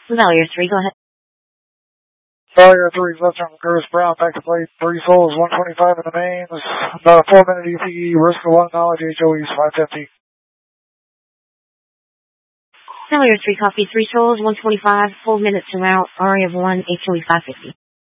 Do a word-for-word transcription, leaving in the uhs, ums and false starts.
Valier three, go ahead. Valier three, left turn Curtis Brown, back to plate, three souls, one twenty-five in the mains, about a four minute E T E, risk of one knowledge, H O E's five fifty. Valier three, copy, three souls, one twenty-five, full minutes to route, R A of one, H O E five fifty.